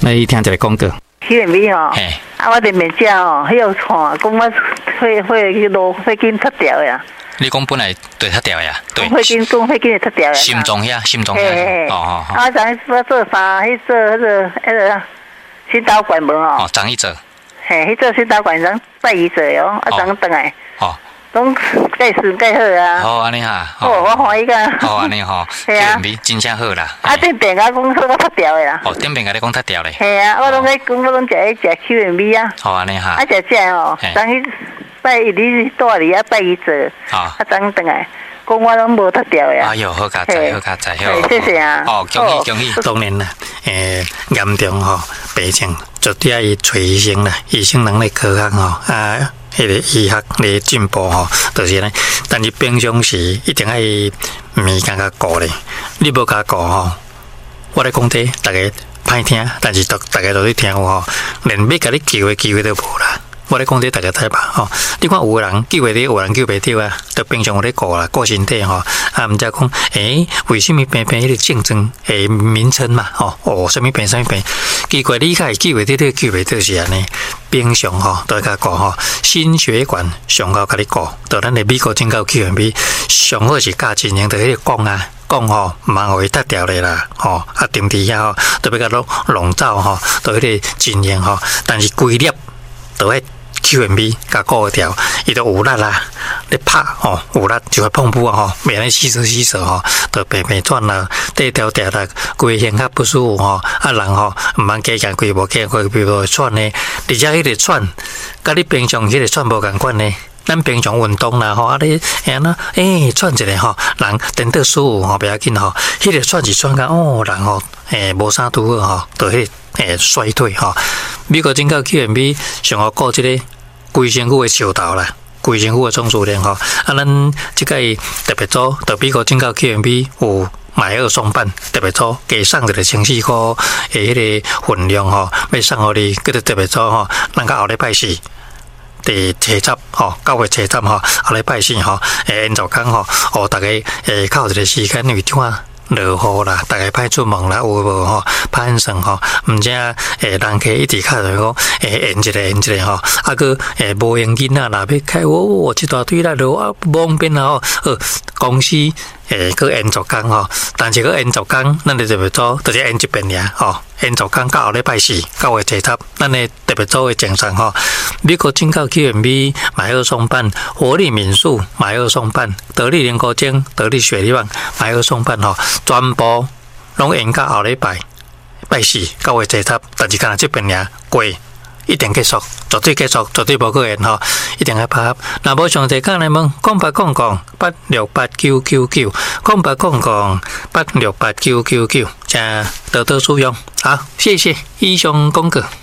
来听一个广告。 去那边哦，我伫面食哦，迄个看，讲我血去落血筋脱掉的呀。 你讲本来对脱掉呀？对。 血筋会脱掉呀。 心脏遐。哦。 我昨做啥？去做迄个心导管无哦。 哦，张一哲。 嘿，去做心导管张拜一做哦，张转来。 哦。 拢介顺介好啊！ 好安尼哈， 我欢喜个。 好安尼吼， 系啊， 真正好啦。 顶边甲讲说我脱掉的啦。 哦，顶边甲你讲脱掉咧。 系啊，我拢在讲，我拢食Q&B 啊。 好安尼哈。 食哦，当去拜你大哩拜一做。张转来，讲我拢无脱掉呀。 哎呦，好加载，好。 谢谢啊。 哦，恭喜。 当然啦，严重吼病情，绝对要找医生啦，医生能力科学吼迄个医学咧进步吼，就是咧。但是平常时一定要面甲顾咧，你无甲顾吼，我咧讲这大家歹听，但是大家都咧听有吼，连要甲你救的机会都无啦。我咧讲这大家知吧吼，你看有人救会到，有人救袂到啊，就平常有咧顾啦，顾身体吼。毋则讲，为什么病迄个症状名称嘛吼？什么病？奇怪，你会救袂到，救袂到是安尼。平常吼，都甲顾吼，心血管上好甲你顾，到咱的美国证交 Q&B 上好是教真人，就迄个讲吼，毋通互伊脱掉咧啦吼，定伫遐吼，都要甲弄走吼，到迄个真人吼，但是规粒都迄。Q&B 甲顾掉，伊都有力啦，你拍吼有力就会碰布啊吼，免咧洗手吼，都白转啦，地条啦，规身较不舒服吼，人吼毋通加强规无加规无喘呢，而且迄个喘，甲你平常迄个喘无共款呢。咱平常运动啦吼，你喘一下吼，人等到舒服吼，不要紧吼，迄个喘是喘甲人吼无啥拄好吼，就迄衰退吼。美国证交 Q&B 上好顾即个规身躯的手头啦，规身躯的总数量吼。咱即个特别组，就美国证交 Q&B 有买2送半，特别组加送一个1000块的迄个分量吼，要送互你，叫做特别组吼，咱到后礼拜四。第7集吼，9月7集吼，后礼拜四吼，延续讲吼，大家靠一个时间为怎啊落雨啦，大家歹出门啦，有无吼？歹算吼，毋则人客一直靠着讲延一个吼，个无用囡仔若要开我一大堆啦，落忙变啦吼，公司个延续工吼，但是个延续工，咱就特别做，就是延一遍尔吼。延续工到后礼拜四9月7集，咱的特别组的精神吼。美国证交 Q&B 买2送半，活力民宿买2送半，得力莲果精、得力雪梨丸买2送半吼，全部拢延到后礼拜四9月7集，但是干那这边尔过。一定结束，绝对结束，绝对无可能吼！一定要拍合。若无详细讲来问，0800868999，0800868999，请多多使用。好，谢谢以上广告。